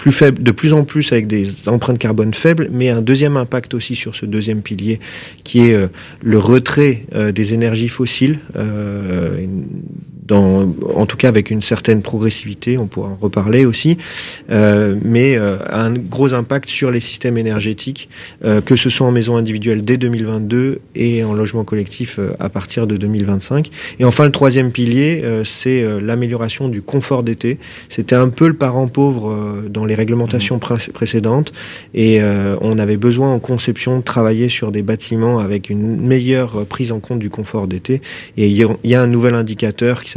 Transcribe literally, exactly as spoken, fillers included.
plus faible, de plus en plus avec des empreintes carbone faibles, mais un deuxième impact aussi sur ce deuxième pilier qui est euh, le retrait euh, des énergies fossiles, euh, dans, en tout cas avec une certaine progressivité, on pourra en reparler aussi, euh, mais euh, un gros impact sur les systèmes énergétiques, euh, que ce soit en maison individuelle dès deux mille vingt-deux et en logement collectif euh, à partir de deux mille vingt-cinq. Et enfin, le troisième pilier, euh, c'est euh, l'amélioration du confort d'été. C'était un peu le parent pauvre euh, dans les réglementations pré- précédentes, et euh, on avait besoin en conception de travailler sur des bâtiments avec une meilleure prise en compte du confort d'été. Et il y a un nouvel indicateur qui